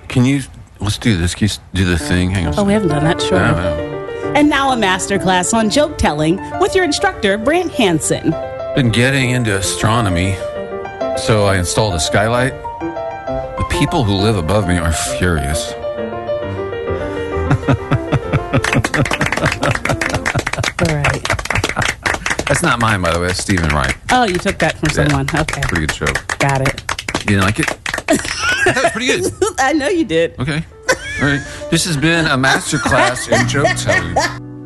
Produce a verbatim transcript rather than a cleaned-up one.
Can you, let's do this. Can you do the thing? Hang on. Oh, we haven't done that, sure. No, no. And now a masterclass on joke telling with your instructor, Brant Hansen. Been getting into astronomy, so I installed a skylight. The people who live above me are furious. All right. That's not mine, by the way. That's Stephen Wright. Oh, you took that from Yeah. someone. Okay. Pretty good joke. Got it. You didn't like it? That was pretty good. I know you did. Okay. All right. This has been a masterclass in joke telling.